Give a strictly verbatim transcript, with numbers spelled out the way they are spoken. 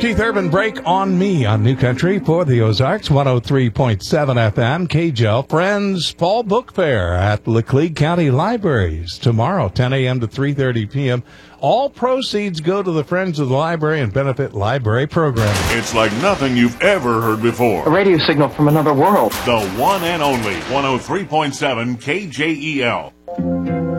Keith Urban, Break on Me on New Country for the Ozarks, one oh three point seven F M, K J L. Friends Fall Book Fair at Laclede County Libraries tomorrow, ten a.m. to three thirty p.m. All proceeds go to the Friends of the Library and benefit library programming. It's like nothing you've ever heard before. A radio signal from another world. The one and only one oh three point seven K J E L.